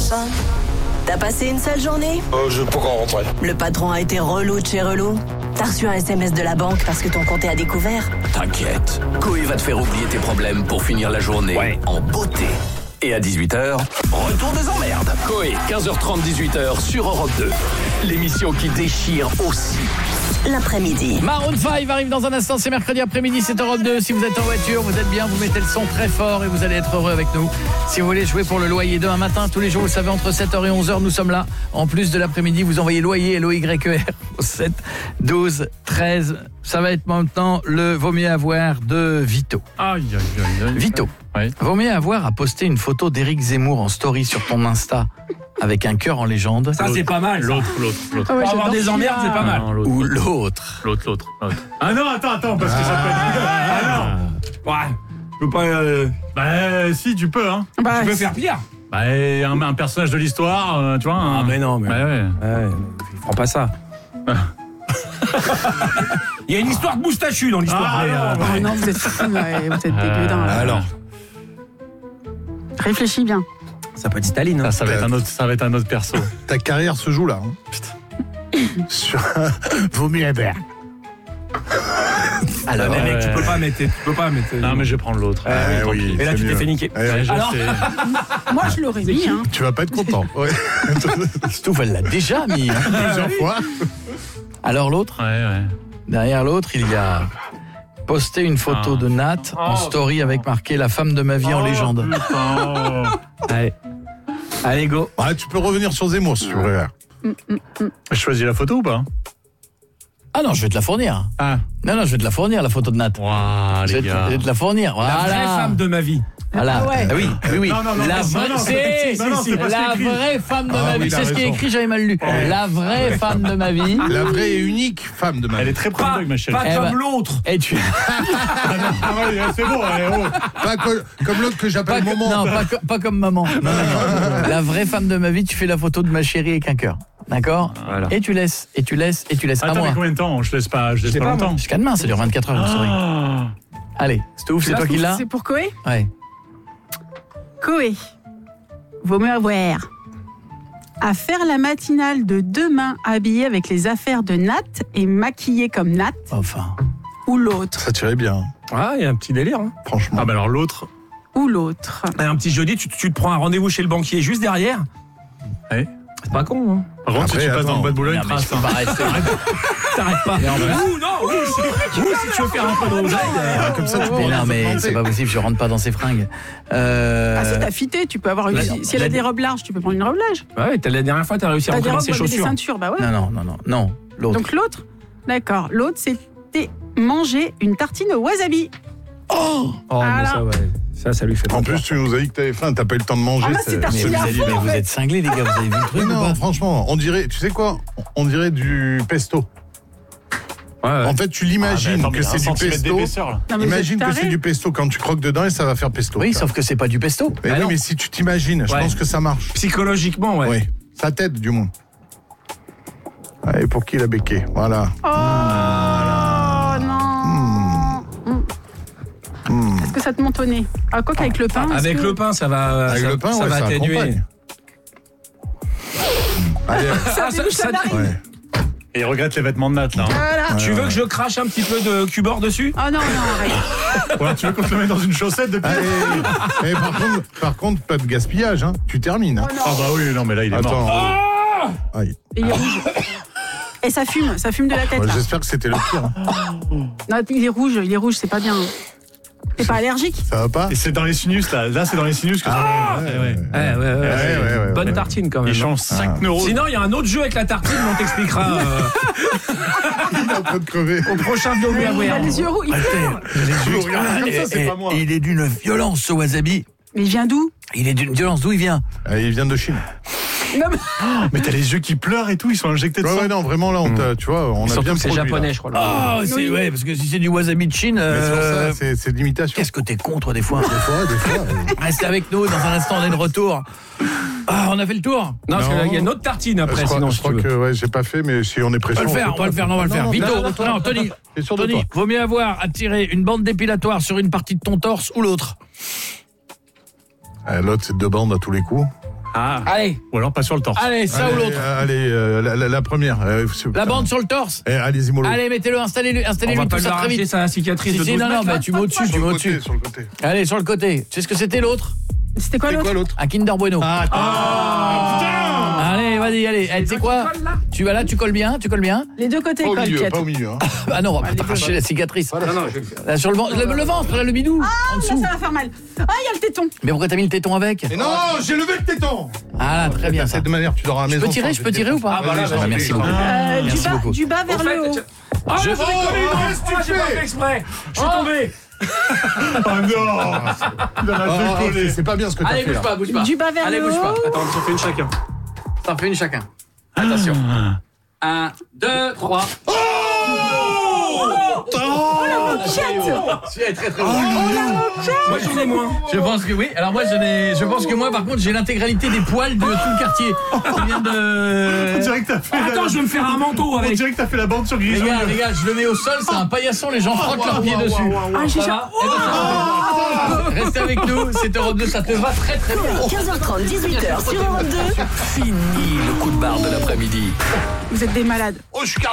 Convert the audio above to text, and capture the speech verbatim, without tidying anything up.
T'as passé une sale journée ? Euh, je peux pas rentrer. Le patron a été relou de chez relou ? T'as reçu un S M S de la banque parce que ton compte est à découvert ? T'inquiète, Coé va te faire oublier tes problèmes pour finir la journée ouais. en beauté. Et à dix-huit heures, retour des emmerdes. Coé, quinze heures trente, dix-huit heures sur Europe deux. L'émission qui déchire aussi l'après-midi. Maroon cinq arrive dans un instant, c'est mercredi après-midi, c'est Europe deux. Si vous êtes en voiture, vous êtes bien, vous mettez le son très fort et vous allez être heureux avec nous. Si vous voulez jouer pour le loyer demain matin, tous les jours, vous le savez, entre sept heures et onze heures, nous sommes là. En plus de l'après-midi, vous envoyez loyer, L O Y E R, au sept, douze, treize. Ça va être maintenant le vaut mieux avoir de Vito. Aïe, aïe, aïe, aïe. Vito, oui. Vaut mieux avoir à poster une photo d'Éric Zemmour en story sur ton Insta avec un cœur en légende. Ça, c'est pas mal. Ça. L'autre, l'autre, l'autre. Oh, ouais, pour avoir des emmerdes, c'est pas mal. Non, l'autre, Ou l'autre. l'autre. L'autre, l'autre, l'autre. Ah non, attends, attends, parce que ça peut être... Ah non. Ouais. Je peux pas... Euh... Bah, si, tu peux, hein. Bah, tu peux faire pire. Bah, un, un personnage de l'histoire, euh, tu vois. Un... Ah, mais non, mais... Bah, ouais. Ouais, il fera pas ça. Il y a une histoire de moustachu dans l'histoire. Ah, mais, euh... non, ouais, non, vous êtes fous, ouais, vous êtes dégueudins. Euh, alors réfléchis bien. Ça peut être Staline. Hein. Ça, ça, va être un autre, ça va être un autre perso. Ta carrière se joue là. Hein. Putain. Sur un... Vaut mieux Hébert. Alors, mais mec, ouais. tu peux pas mettre. Tu peux pas mettre. Non, mais je vais prendre l'autre. Euh, oui, oui, et là, tu t'es fait niquer. Ouais, ouais, alors, moi, je l'aurais mis. Hein. tu vas pas être content. Ouais. Stouff, elle l'a déjà mis. Hein. Plusieurs fois. Alors l'autre, ouais, ouais. derrière l'autre, il y a posté une photo ah. de Nat oh. en story avec marqué la femme de ma vie oh, en légende. Oh. Allez. Allez, go. Ouais, tu peux revenir sur Zemmour si tu veux. Mm, mm, mm. Je choisis la photo ou pas? Ah non, je vais te la fournir. Ah. Non, non, je vais te la fournir, la photo de Nat. Waouh, je, les vais gars. te, je vais te la fournir. Voilà. La vraie femme de ma vie. Voilà. Ah ouais. Ah oui, oui, oui. Non, non, non, la non, vraie, non, non, c'est, non, non, c'est pas la écrit. vraie femme de ah, ma oui, vie. C'est ce qui est raison. écrit, j'avais mal lu. Ouais. La vraie femme de ma vie. La vraie et unique femme de ma vie. Elle est très Pas, prolifique, ma chérie. pas Eh comme ben, l'autre. Et tu. Ah ouais, c'est bon, allez, oh. Pas co- comme l'autre que j'appelle Pas, Maman. non, pas, co- pas comme maman. Non, non, non. La vraie femme de ma vie, tu fais la photo de ma chérie avec un cœur. D'accord voilà. Et tu laisses, et tu laisses, et tu laisses. Attends, à moi. mais combien de temps? Je laisse pas, je laisse sais pas pas, longtemps. Jusqu'à demain, ça dure vingt-quatre heures, une Ah. Allez, Stouff, c'est toi qui l'as? C'est pour Coé. Ouais. Coé. Vaut mieux avoir à faire la matinale de demain habillé avec les affaires de Nat et maquillé comme Nat, Enfin. ou l'autre. Ça tirait bien, Ah, il y a un petit délire. Hein. franchement. Ah bah alors l'autre. Ou l'autre. Et un petit jeudi, tu, tu te prends un rendez-vous chez le banquier juste derrière. Ouais. C'est pas con, hein. Par contre, Après, si tu passes attends. dans le bois de Boulogne, Non, mais je trace. peux pas rester. T'arrêtes pas. Ou non, ou si, ou si tu veux faire un peu de rosaille. Ah, comme ça, tu Mais peux non, mais c'est pas possible, je rentre pas dans ces fringues. Euh... Ah, si t'as fité, tu peux avoir une. la- Si elle a la- des robes larges, tu peux prendre une robe large. Ouais, t'as, la dernière fois, t'as réussi à T'as des rentrer dans robes ses avec des chaussures. ceintures, bah ouais. Non, non, non, non, non, l'autre. Donc l'autre, d'accord. L'autre, c'était manger une tartine au wasabi. Oh, mais Voilà. ça, ouais. Ça, ça lui fait En pas plus, tu nous as dit que t'avais faim, t'as pas eu le temps de manger. Ah, bah, c'est Mais tartine vous, à avez- fond, mais en vous fait. êtes cinglés, les gars, vous avez vu le truc Mais ou non, pas? franchement, on dirait, tu sais quoi? On dirait du pesto. Ouais, ouais. En fait, tu l'imagines Ah, mais attends, que mais c'est un du centimètre pesto. d'épaisseur, là. Non, mais vous Imagine êtes que tarés. c'est du pesto quand tu croques dedans et ça va faire pesto. Oui, ça. sauf que c'est pas du pesto. Mais Bah oui, non. mais si tu t'imagines, je Ouais. pense que ça marche. Psychologiquement, ouais. Oui, ça t'aide du moins. Allez, pour qui la béquée? Voilà. Oh non. Hmm. Est-ce que ça te monte au nez? Ah, quoi qu'avec le pain. est-ce Avec que- le pain, ça va, Avec ça, le pain, ça ouais, va ça atténuer. accompagne. Allez, Ça Ah, ça- débouche la ça- narine. ouais. Et il regrette les vêtements de Nat, là. hein. Voilà. Tu veux que je crache un petit peu de cubord dessus? Oh non, non, arrête. Ou alors tu veux qu'on te le mette dans une chaussette depuis? Allez. Eh, par, contre, par contre, pas de gaspillage, hein. Tu termines. Hein. Oh non. Ah bah oui, non, mais là, il est Attends. mort. Aïe. Et il est rouge. Et ça fume, ça fume de la tête Ouais, là. J'espère que c'était le pire. hein. Non, il est rouge, il est rouge, c'est pas bien. T'es pas allergique? Ça va pas? Et c'est dans les sinus, là. Là, c'est dans les sinus que ça... Ah, Ouais, ouais. Ouais, ouais, ouais. ouais, ouais, ouais, Bonne ouais. tartine quand même. Il change cinq neurones. Sinon, il y a un autre jeu avec la tartine, mais on t'expliquera euh, Il est en train de crever. au prochain vidéo. Il a les yeux rouges, il pleure. Je vous regarde comme ça, c'est pas moi. Il est d'une violence, ce wasabi. Mais il vient d'où? Il est d'une violence, d'où il vient? Ah, il vient de Chine. Non, mais- Mais t'as les yeux qui pleurent et tout, ils sont injectés de Ouais, sang. ouais, non, vraiment, là, on t'a- tu vois, on a Surtout bien que c'est produit, japonais, là. je crois. là. Ah, c'est Oui. ouais, parce que si c'est du wasabi de Chine, Mais c'est pour euh, ça, c'est- c'est de l'imitation. qu'est-ce que t'es contre des fois? Des fois, des fois. euh, Restez avec nous, dans un instant, on est de retour. Ah, on a fait le tour. Non, parce Non. qu'il y a une autre tartine après, je crois, sinon, je si crois tu veux. que ouais, j'ai pas fait, mais si on est On pressé. va le faire, on va le faire, non, on va le faire. Non, Vito, non, non, non, Tony, T'es sûr de Tony, toi? vaut mieux avoir à tirer une bande dépilatoire sur une partie de ton torse ou l'autre. Euh, L'autre, c'est deux bandes à tous les coups. Ah. Allez. Ou alors pas sur le torse. Allez, ça allez, ou l'autre. euh, Allez, euh, la, la, la première. Euh, La bande sur le torse. Eh, allez-y, mollo. Allez, mettez-le, installez-le, On installez-lui va tout pas lui ça très arracher vite. sa cicatrice Si, de si, douze non, non, mètres, bah là. tu mets au-dessus, tu Sur mets le au-dessus. côté, sur le côté. Allez, sur le côté. Tu sais ce que c'était l'autre? C'était quoi C'est l'autre? quoi l'autre? Un Kinder Bueno. Ah, Ah, Allez, vas-y, allez. Eh, tu sais quoi? Tu vas là, tu colles bien, tu colles bien. Les deux côtés, Pas au colle, milieu, Piet. pas au milieu. Hein. Ah non, on va pas t'arracher la cicatrice. Non, non, je vais le faire. Là, sur le, ventre, le, le ventre, là, le bidou, en Ah, là, dessous. ça va faire mal. Ah, il y a le téton. Mais pourquoi t'as mis le téton avec? Et non, j'ai levé le téton. Ah là, très bien De ça. cette manière, tu l'auras à la Je maison. peux tirer, sans je peux tes tirer ou pas? Ah, bah là, Vas-y, bah, merci vas-y. beaucoup. Euh, du, Merci bas, beaucoup. du bas vers Au le fait, haut. tu- Ah, Je- j'ai pas Oh, déconné, non. qu'est-ce que tu Ah, j'ai pas fais fait exprès. Je suis tombé. Oh non. Il en a Ah, ah, décollé. c'est- C'est pas bien ce que t'as Allez, fait bouge là. pas, bouge pas. Du bas vers Allez, le bouge pas. haut. Attends, on s'en fait une chacun. T'en fais une chacun. Attention. Un, deux, trois. Oh, celui-là est très très bon. Moi, j'en ai moins. Je pense que oui. Alors moi, je n'ai. Je pense que moi, par contre, j'ai l'intégralité des poils de tout le quartier. Qui vient On de. dirait que t'as fait Attends, la... je vais me faire un manteau On avec. dirait que t'as fait la bande sur Les Grisou. gars, les gars, je le mets au sol. C'est un paillasson. Les gens frottent leurs pieds dessus. Ah, j'ai Ça va Eh ben, ça va. Restez avec nous. C'est Europe deux. Ça te va très très bien. quinze heures trente, dix-huit heures sur Europe deux. Fini le coup de barre de l'après-midi. Vous êtes des malades. Oh, je suis